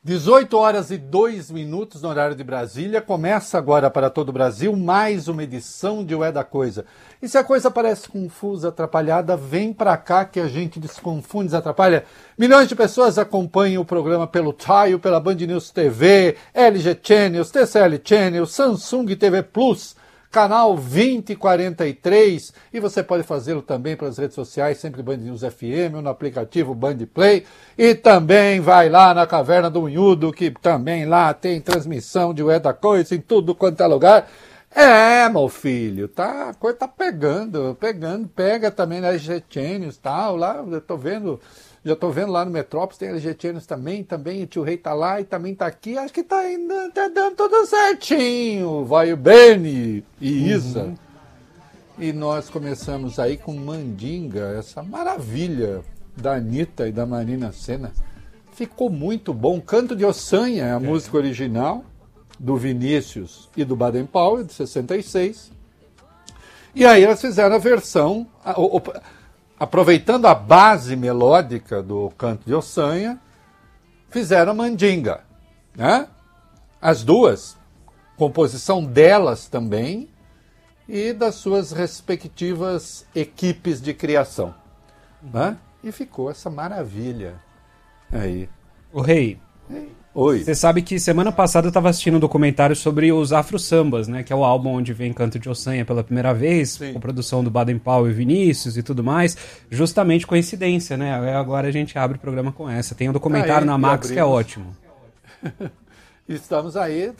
18 horas e 2 minutos no horário de Brasília. Começa agora para todo o Brasil mais uma edição de Ué da Coisa. E se a coisa parece confusa, atrapalhada, vem pra cá que a gente desconfunde, desatrapalha. Milhões de pessoas acompanham o programa pelo Tile, pela Band News TV, LG Channels, TCL Channels, Samsung TV Plus, canal 2043, e você pode fazê-lo também pelas redes sociais, sempre Band News FM, ou no aplicativo Band Play, e também vai lá na Caverna do Unhudo, que também lá tem transmissão de Ué da Coisa em tudo quanto é lugar. Meu filho, a coisa tá pegando, pega também na LG Channels e tal, lá, já tô vendo lá no Metrópolis, tem LG Channels também, o Tio Rei tá lá e também tá aqui, acho que tá dando tudo certinho, vai o Beni e Isa. E nós começamos aí com Mandinga, essa maravilha da Anitta e da Marina Sena. Ficou muito bom, Canto de Ossanha, a música original, do Vinícius e do Baden Powell, de 66. E aí elas fizeram a versão, aproveitando a base melódica do Canto de Ossanha, fizeram a Mandinga, né? As duas, composição delas também e das suas respectivas equipes de criação, né? E ficou essa maravilha aí. O Rei, Oi. Você sabe que semana passada eu estava assistindo um documentário sobre os Afro Sambas, né? Que é o álbum onde vem Canto de Ossanha pela primeira vez, Sim. com produção do Baden Powell e Vinícius e tudo mais. Justamente coincidência, né? Agora a gente abre o programa com essa. Tem um documentário na Max que é ótimo. Estamos aí